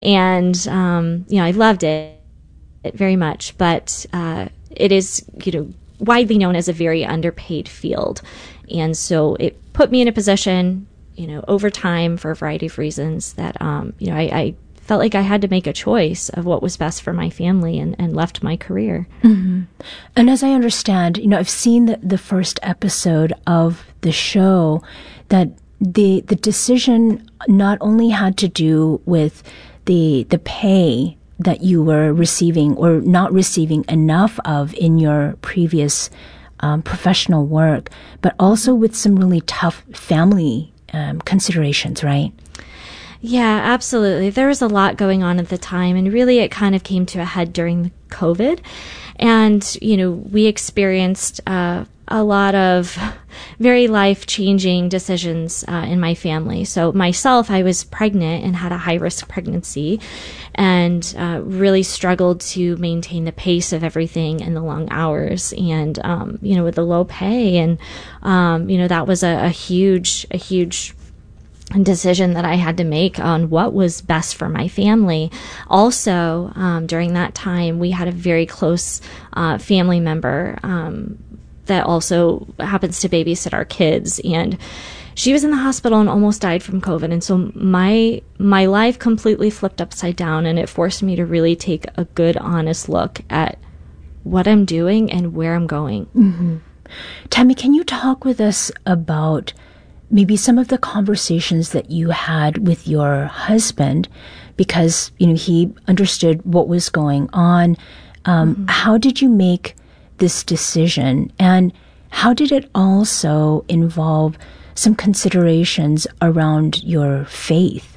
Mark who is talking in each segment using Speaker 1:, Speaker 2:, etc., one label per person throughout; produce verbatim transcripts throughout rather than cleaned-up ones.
Speaker 1: And, um, you know, I loved it, it very much, but uh, it is, you know, widely known as a very underpaid field. And so it put me in a position, you know, over time for a variety of reasons that, um, you know, I, I felt like I had to make a choice of what was best for my family and, and left my career.
Speaker 2: Mm-hmm. And as I understand, you know, I've seen the, the first episode of the show that the the decision not only had to do with the the pay that you were receiving or not receiving enough of in your previous um, professional work, but also with some really tough family um, considerations, right?
Speaker 1: Yeah, absolutely. There was a lot going on at the time, and really it kind of came to a head during the COVID. And, you know, we experienced uh, a lot of very life-changing decisions uh, in my family. So myself, I was pregnant and had a high-risk pregnancy and uh, really struggled to maintain the pace of everything and the long hours and, um, you know, with the low pay. And, um, you know, that was a, a huge, a huge decision that I had to make on what was best for my family. Also, um, during that time, we had a very close uh, family member um, that also happens to babysit our kids, and she was in the hospital and almost died from COVID. And so my my life completely flipped upside down, and it forced me to really take a good, honest look at what I'm doing and where I'm going.
Speaker 2: Mm-hmm. Tammy, can you talk with us about maybe some of the conversations that you had with your husband, because, you know, he understood what was going on. Um, mm-hmm. How did you make this decision? And how did it also involve some considerations around your faith?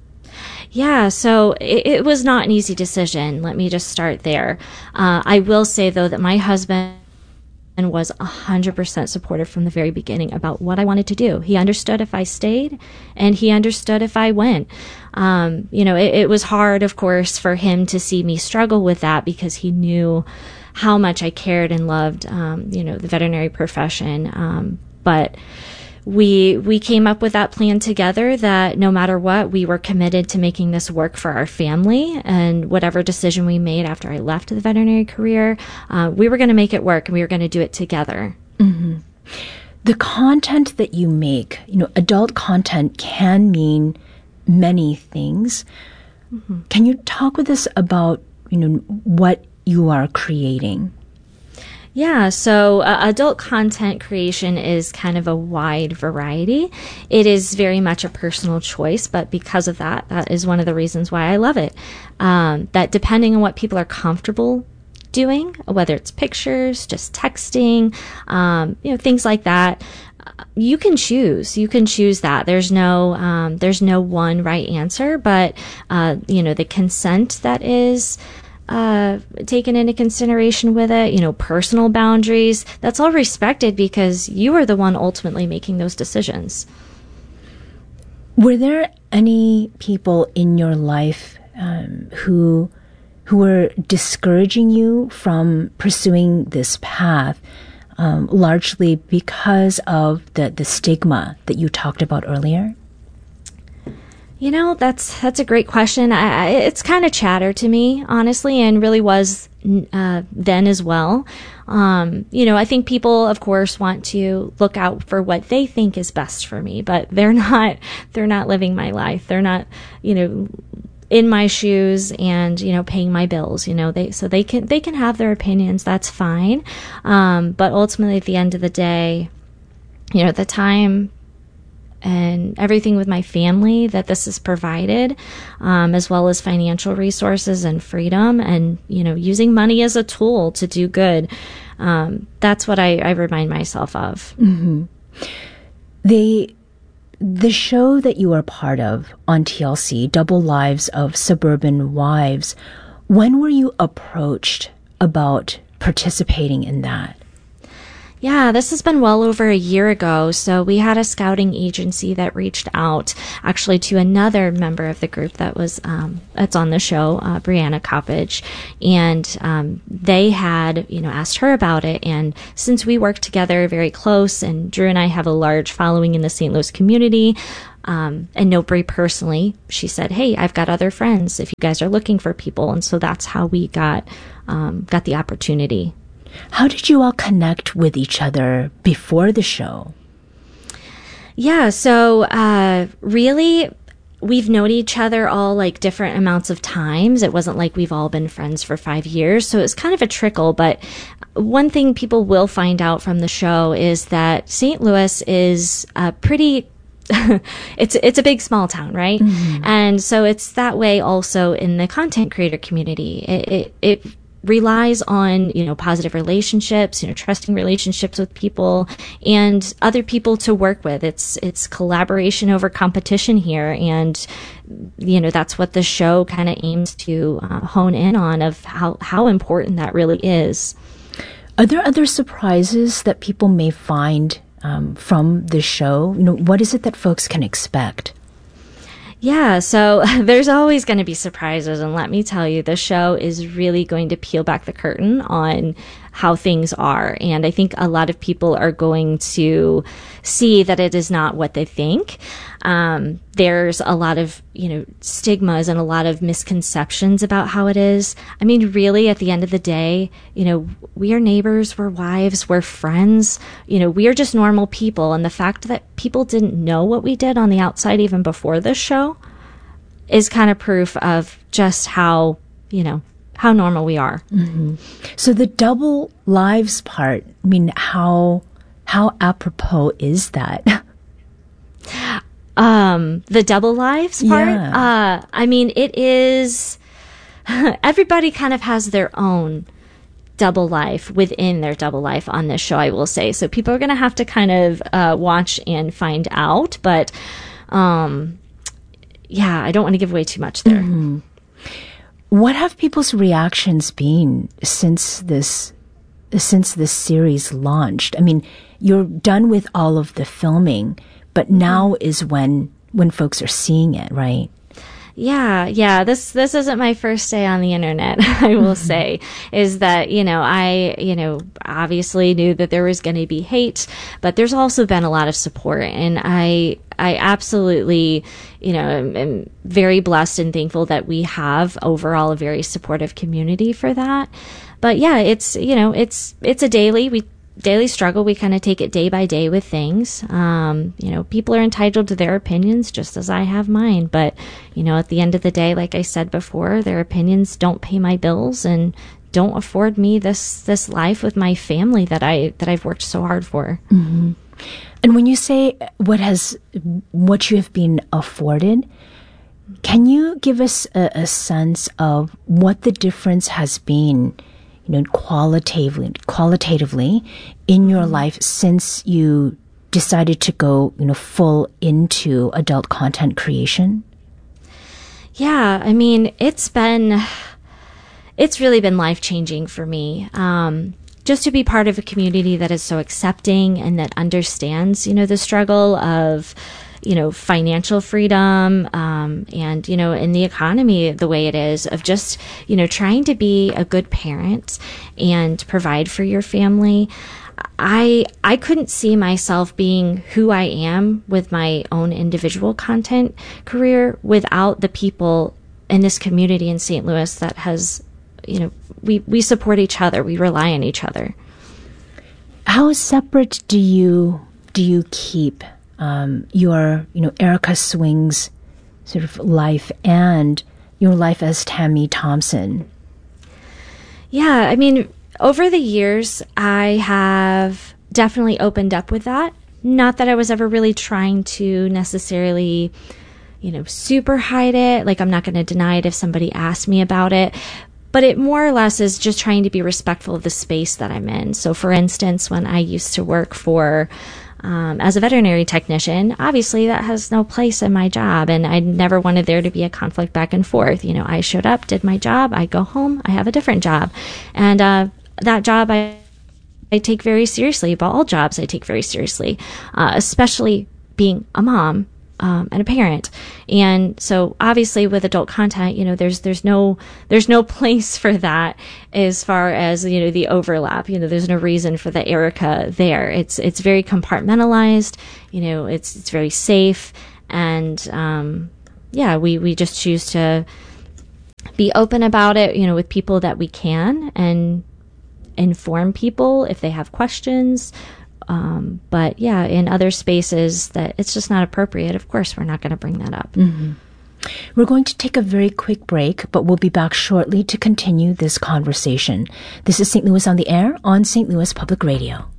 Speaker 1: Yeah, so it, it was not an easy decision. Let me just start there. Uh, I will say, though, that my husband and was one hundred percent supportive from the very beginning about what I wanted to do. He understood if I stayed, and he understood if I went. Um, you know, it, it was hard, of course, for him to see me struggle with that because he knew how much I cared and loved, um, you know, the veterinary profession. Um, but we we came up with that plan together that no matter what, we were committed to making this work for our family, and whatever decision we made after I left the veterinary career, uh, we were going to make it work, and we were going to do it together.
Speaker 2: Mm-hmm. The content that you make, you know, adult content can mean many things. Mm-hmm. Can you talk with us about, you know, what you are creating?
Speaker 1: Yeah, so uh, adult content creation is kind of a wide variety. It is very much a personal choice, but because of that, that is one of the reasons why I love it. Um, that depending on what people are comfortable doing, whether it's pictures, just texting, um, you know, things like that, you can choose. You can choose that. There's no, um, there's no one right answer, but uh, you know, the consent that is Uh, taken into consideration with it, you know, personal boundaries, that's all respected because you are the one ultimately making those decisions.
Speaker 2: Were there any people in your life um, who who were discouraging you from pursuing this path, um, largely because of the, the stigma that you talked about earlier?
Speaker 1: You know, that's that's a great question. I, I, it's kind of chatter to me, honestly, and really was uh, then as well. Um, you know, I think people, of course, want to look out for what they think is best for me, but they're not. They're not living my life. They're not, you know, in my shoes and, you know, paying my bills. You know, they so they can they can have their opinions. That's fine. Um, but ultimately, at the end of the day, you know, at the time and everything with my family that this has provided, um, as well as financial resources and freedom and, you know, using money as a tool to do good. Um, that's what I, I remind myself of.
Speaker 2: Mm-hmm. The, the show that you are part of on T L C, Double Lives of Suburban Wives, when were you approached about participating in that?
Speaker 1: Yeah, this has been well over a year ago. So we had a scouting agency that reached out actually to another member of the group that was, um, that's on the show, uh, Brianna Coppage. And, um, they had, you know, asked her about it. And since we work together very close and Drew and I have a large following in the Saint Louis community, Um, and Notbury personally, she said, "Hey, I've got other friends if you guys are looking for people." And so that's how we got um, got the opportunity.
Speaker 2: How did you all connect with each other before the show?
Speaker 1: Yeah, so uh, really, we've known each other all like different amounts of times. It wasn't like we've all been friends for five years. So it's kind of a trickle. But one thing people will find out from the show is that Saint Louis is a pretty it's it's a big small town, right? Mm-hmm. And so it's that way also in the content creator community. It, it it relies on, you know, positive relationships, you know, trusting relationships with people and other people to work with. It's it's collaboration over competition here, and you know, that's what the show kind of aims to uh, hone in on, of how how important that really is.
Speaker 2: Are there other surprises that people may find Um, from the show? You know, what is it that folks can expect?
Speaker 1: Yeah, so there's always going to be surprises, and let me tell you, the show is really going to peel back the curtain on how things are, and I think a lot of people are going to see that it is not what they think. Um, there's a lot of, you know, stigmas and a lot of misconceptions about how it is. I mean, really, at the end of the day, you know, we are neighbors, we're wives, we're friends, you know, we are just normal people. And the fact that people didn't know what we did on the outside even before this show is kind of proof of just how, you know, how normal we are.
Speaker 2: Mm-hmm. So the double lives part, I mean, how, how apropos is that?
Speaker 1: Um, the double lives part?
Speaker 2: Yeah.
Speaker 1: Uh, I mean, it is, everybody kind of has their own double life within their double life on this show, I will say. So people are going to have to kind of, uh, watch and find out. But, um, yeah, I don't want to give away too much there.
Speaker 2: Mm-hmm. What have people's reactions been since this, since this series launched? I mean, you're done with all of the filming, but now is when when folks are seeing it, right?
Speaker 1: Yeah, yeah. This this isn't my first day on the internet, I will say, is that, you know, I, you know, obviously knew that there was going to be hate, but there's also been a lot of support. And I I absolutely, you know, am, am very blessed and thankful that we have overall a very supportive community for that. But yeah, it's, you know, it's it's a daily, we daily struggle. We kind of take it day by day with things. Um, you know, people are entitled to their opinions just as I have mine. But, you know, at the end of the day, like I said before, their opinions don't pay my bills and don't afford me this, this life with my family that I, that I've worked so hard for.
Speaker 2: Mm-hmm. And when you say what has, what you have been afforded, can you give us a, a sense of what the difference has been, you know, qualitatively, qualitatively in your life since you decided to go, you know, full into adult content creation?
Speaker 1: Yeah, I mean, it's been, it's really been life-changing for me. Um, just to be part of a community that is so accepting and that understands, you know, the struggle of, you know, financial freedom, um, and, you know, in the economy the way it is, of just, you know, trying to be a good parent and provide for your family. I, I couldn't see myself being who I am with my own individual content career without the people in this community in Saint Louis that has, you know, we, we support each other. We rely on each other.
Speaker 2: How separate do you, do you keep Um, your, you know, Erica Swing's sort of life and your life as Tammy Thompson?
Speaker 1: Yeah, I mean, over the years, I have definitely opened up with that. Not that I was ever really trying to necessarily, you know, super hide it. Like, I'm not going to deny it if somebody asked me about it. But it more or less is just trying to be respectful of the space that I'm in. So, for instance, when I used to work for Um, as a veterinary technician, obviously that has no place in my job, and I never wanted there to be a conflict back and forth. You know, I showed up, did my job, I go home, I have a different job. And uh, that job I, I take very seriously, but all jobs I take very seriously, uh, especially being a mom um, and a parent. And so obviously with adult content, you know, there's there's no there's no place for that as far as, you know, the overlap. You know, there's no reason for the Erica there. It's it's very compartmentalized. You know, it's it's very safe. And, um, yeah, we, we just choose to be open about it, you know, with people that we can, and inform people if they have questions. Um, but yeah, in other spaces that it's just not appropriate, of course, we're not going to bring that up.
Speaker 2: Mm-hmm. We're going to take a very quick break, but we'll be back shortly to continue this conversation. This is Saint Louis on the Air on Saint Louis Public Radio.